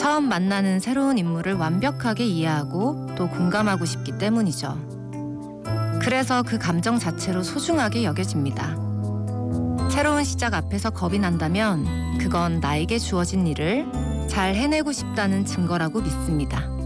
처음 만나는 새로운 인물을 완벽하게 이해하고 또 공감하고 싶기 때문이죠. 그래서 그 감정 자체로 소중하게 여겨집니다. 새로운 시작 앞에서 겁이 난다면 그건 나에게 주어진 일을 잘 해내고 싶다는 증거라고 믿습니다.